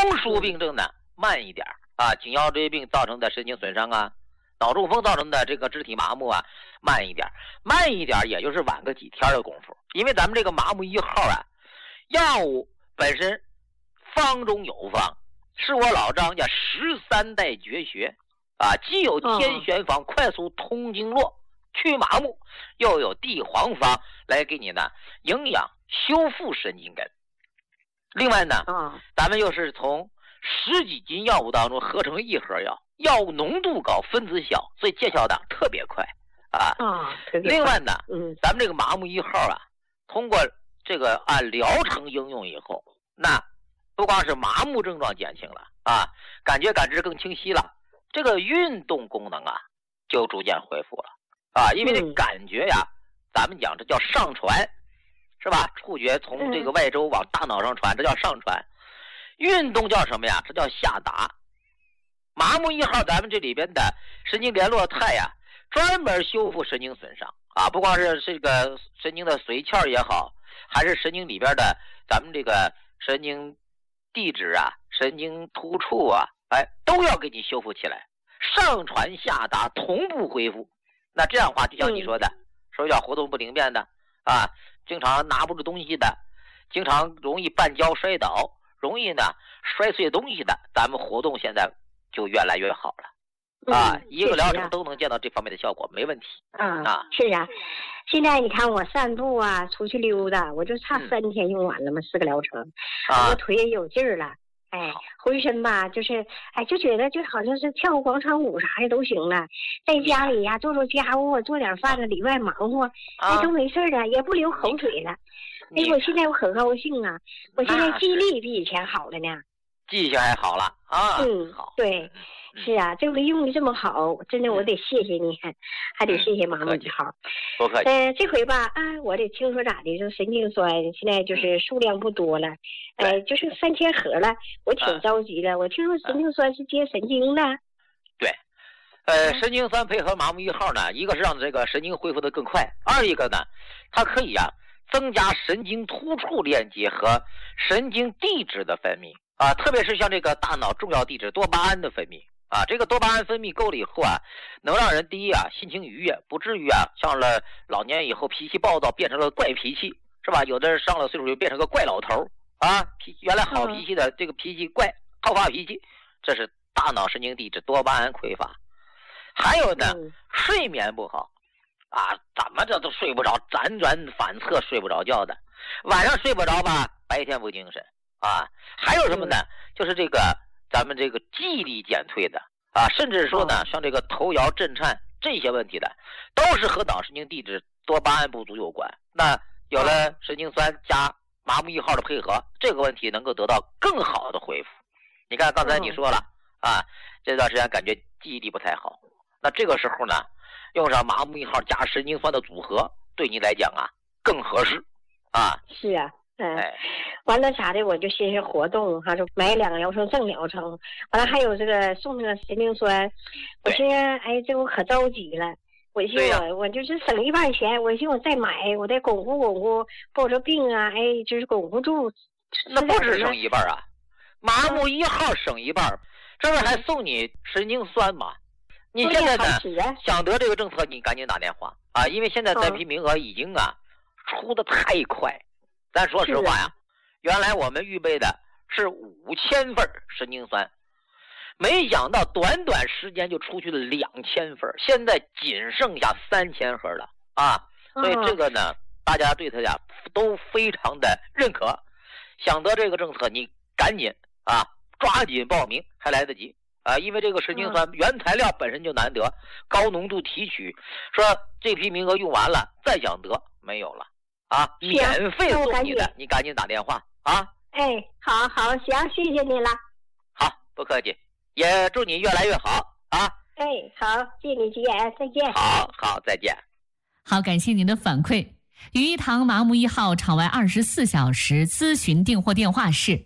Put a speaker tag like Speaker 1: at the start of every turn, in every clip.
Speaker 1: 枢病症呢慢一点啊，颈腰椎病造成的神经损伤啊，脑中风造成的这个肢体麻木啊，慢一点也就是晚个几天的功夫。因为咱们这个麻木1号啊，药物本身方中有方，是我老张家13代绝学啊，既有天旋方快速通经络去麻木，又有地黄方来给你呢营养修复神经根。另外呢，咱们又是从10几斤药物当中合成1盒药，药物浓度高，分子小，所以见效的特别快啊。另外呢，咱们这个麻木1号啊，通过这个按疗程应用以后，那不光是麻木症状减轻了啊，感知更清晰了，这个运动功能啊就逐渐恢复了啊。因为这感觉呀，咱们讲这叫上传，是吧？触觉从这个外周往大脑上传，这叫上传。运动叫什么呀？这叫下达。麻木1号咱们这里边的神经联络肽呀，专门修复神经损伤啊，不光是这个神经的髓鞘也好，还是神经里边的咱们这个神经递质啊、神经突触啊，都要给你修复起来，上传下达，同步恢复。那这样的话，就像你说的，手脚活动不灵便的啊，经常拿不住东西的，经常容易绊跤摔倒，容易呢摔碎东西的，咱们活动现在就越来越好了啊，一个疗程都能见到这方面的效果，没问题啊。
Speaker 2: 是啊，现在你看我散步啊，出去溜达，我就差3天用完了嘛，4个疗程，我腿也有劲儿了。浑身吧，就是就觉得就好像是跳个广场舞啥的都行了，在家里呀做家务，做点饭的，里外忙活，都没事了，也不流口水了。我现在我很高兴啊，我现在记忆力比以前好了呢。
Speaker 1: 记性还好了啊。
Speaker 2: 好。对，是啊，这回用的这么好，真的我得谢谢你，还得谢谢麻木1号。
Speaker 1: 不客气。
Speaker 2: 这回吧我得听说咋的，就神经酸现在就是数量不多了，就是3000盒了，我挺着急的。我听说神经酸是接神经的。
Speaker 1: 对，神经酸配合麻木1号呢，一个是让这个神经恢复的更快，二一个呢，它可以增加神经突触链接和神经递质的分泌啊，特别是像这个大脑重要递质多巴胺的分泌啊，这个多巴胺分泌够了以后能让人第一心情愉悦，不至于上了老年以后脾气暴躁，变成了怪脾气，是吧？有的人上了岁数就变成个怪老头啊，原来好脾气的这个脾气怪，好发脾气，这是大脑神经递质多巴胺匮乏。还有呢，睡眠不好怎么这都睡不着，辗转反侧睡不着觉的，晚上睡不着吧，白天不精神还有什么呢？就是这个咱们这个记忆力减退的甚至说呢，像这个头摇震颤这些问题的，都是和脑神经递质多巴胺不足有关。那有了神经酸加麻木1号的配合，这个问题能够得到更好的恢复。你看刚才你说了这段时间感觉记忆力不太好，那这个时候呢，用上麻木1号加神经酸的组合，对你来讲更合适
Speaker 2: 是啊。完了啥的，我就寻思活动就买2个疗程赠疗程，完了还有这个送那个神经酸，我寻思这我可着急了，我寻思我就是省一半钱，我寻思我再买，我再巩固巩固，抱着病就是巩固住。
Speaker 1: 那不止省一半麻木1号省一半，这不还送你神经酸吗？你现在呢想得这个政策，你赶紧打电话因为现在单批名额已经出的太快。咱说实话原来我们预备的是5000份神经酸，没想到短短时间就出去了2000份，现在仅剩下3000盒了所以这个呢，大家对它都非常的认可。想得这个政策，你赶紧抓紧报名，还来得及因为这个神经酸原材料本身就难得，高浓度提取，说这批名额用完了再想得没有了免费送你的，你赶紧打电话
Speaker 2: 好，行，谢谢你了。
Speaker 1: 好，不客气，也祝你越来越好
Speaker 2: 好，谢谢你吉言，再见。
Speaker 1: 好，再见。
Speaker 3: 好，感谢您的反馈。于一堂麻木1号场外24小时咨询订货电话是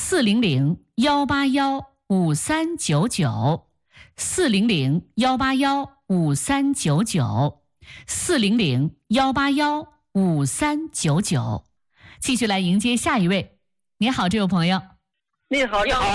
Speaker 3: 400-181-5399 400-181-5399 400-181-5399。继续来迎接下一位。你好，这位朋友。
Speaker 4: 你好。